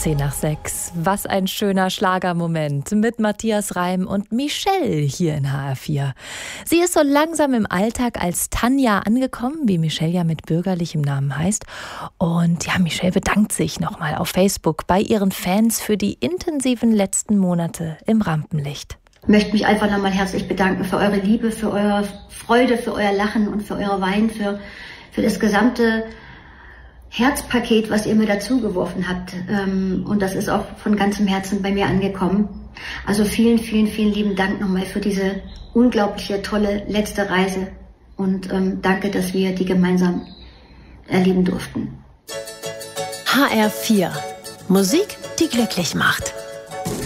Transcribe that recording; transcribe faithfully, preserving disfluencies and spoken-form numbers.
Zehn nach sechs. Was ein schöner Schlagermoment mit Matthias Reim und Michelle hier in H R vier. Sie ist so langsam im Alltag als Tanja angekommen, wie Michelle ja mit bürgerlichem Namen heißt. Und ja, Michelle bedankt sich nochmal auf Facebook bei ihren Fans für die intensiven letzten Monate im Rampenlicht. Ich möchte mich einfach nochmal herzlich bedanken für eure Liebe, für eure Freude, für euer Lachen und für euer Weinen, für, für das gesamte Herzpaket, was ihr mir dazugeworfen habt. Und das ist auch von ganzem Herzen bei mir angekommen. Also vielen, vielen, vielen lieben Dank nochmal für diese unglaubliche, tolle letzte Reise. Und ähm, danke, dass wir die gemeinsam erleben durften. H R vier. Musik, die glücklich macht.